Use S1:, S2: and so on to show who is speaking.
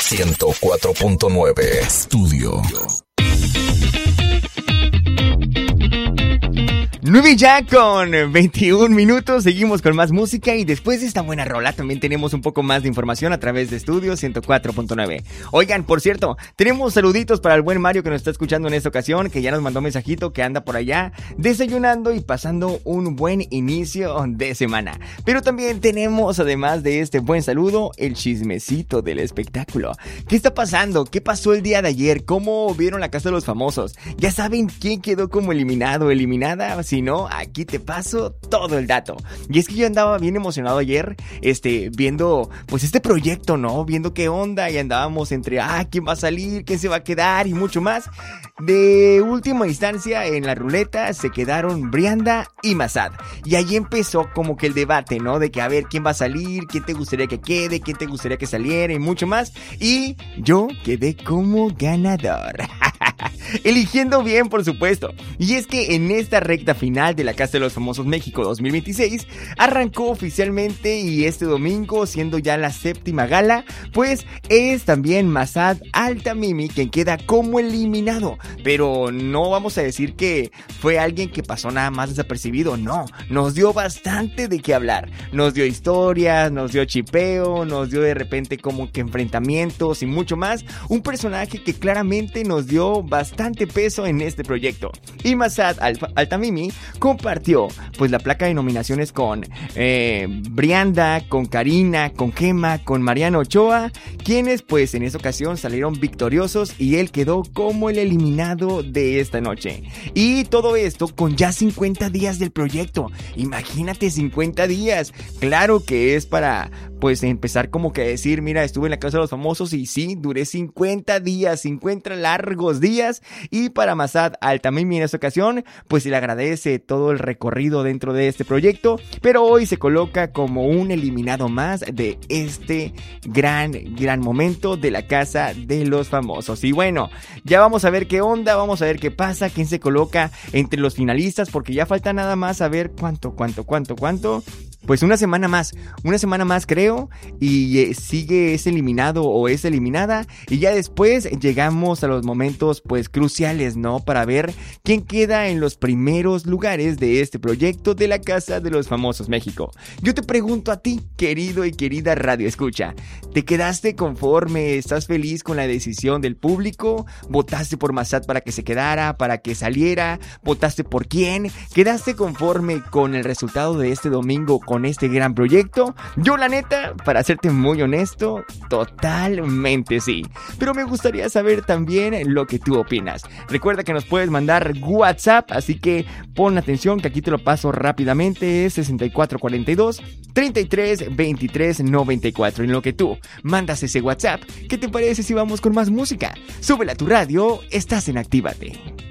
S1: 104.9 Estudio.
S2: 9 ya con 21 minutos, seguimos con más música y después de esta buena rola también tenemos un poco más de información a través de Estudio 104.9. Oigan, por cierto, tenemos saluditos para el buen Mario que nos está escuchando en esta ocasión, que ya nos mandó mensajito que anda por allá desayunando y pasando un buen inicio de semana. Pero también tenemos, además de este buen saludo, el chismecito del espectáculo. ¿Qué está pasando? ¿Qué pasó el día de ayer? ¿Cómo vieron la Casa de los Famosos? ¿Ya saben quién quedó como eliminado o eliminada? Si no, aquí te paso todo el dato. Y es que yo andaba bien emocionado ayer, viendo pues este proyecto, ¿no? Viendo qué onda y andábamos entre, quién va a salir, quién se va a quedar y mucho más. De última instancia, en la ruleta se quedaron Brianda y Mazad. Y ahí empezó como que el debate, ¿no? De que a ver quién va a salir, quién te gustaría que quede, quién te gustaría que saliera y mucho más. Y yo quedé como ganador. Eligiendo bien, por supuesto. Y es que en esta recta final de la Casa de los Famosos México 2026 arrancó oficialmente y este domingo, siendo ya la séptima gala, pues es también Mazad Altamimi quien queda como eliminado. Pero no vamos a decir que fue alguien que pasó nada más desapercibido, no. Nos dio bastante de qué hablar. Nos dio historias, nos dio chipeo, nos dio de repente como que enfrentamientos y mucho más. Un personaje que claramente nos dio bastante peso en este proyecto. Y Mazad Altamimi compartió pues la placa de nominaciones con Brianda, con Karina, con Gema, con Mariano Ochoa, quienes pues en esta ocasión salieron victoriosos y él quedó como el eliminado de esta noche. Y todo esto con ya 50 días del proyecto. Imagínate 50 días. Claro que es para pues empezar como que a decir, mira, estuve en la Casa de los Famosos y sí, duré 50 días, 50 largos días. Y para Mazad Altamimi en esta ocasión, pues se le agradece todo el recorrido dentro de este proyecto, pero hoy se coloca como un eliminado más de este gran momento de la Casa de los Famosos. Y bueno, ya vamos a ver qué onda, vamos a ver qué pasa, quién se coloca entre los finalistas, porque ya falta nada más a ver cuánto. Pues una semana más creo, y sigue ese eliminado o es eliminada, y ya después llegamos a los momentos pues cruciales, ¿no? Para ver quién queda en los primeros lugares de este proyecto de la Casa de los Famosos México. Yo te pregunto a ti, querido y querida Radio Escucha, ¿te quedaste conforme? ¿Estás feliz con la decisión del público? ¿Votaste por Mazad para que se quedara, para que saliera? ¿Votaste por quién? ¿Quedaste conforme con el resultado de este domingo con este gran proyecto? Yo la neta, para serte muy honesto, totalmente sí. Pero me gustaría saber también lo que tú opinas. Recuerda que nos puedes mandar WhatsApp, así que pon atención que aquí te lo paso rápidamente. Es 6442 33 23 94. En lo que tú mandas ese WhatsApp, ¿qué te parece si vamos con más música? Súbela a tu radio, estás en Actívate.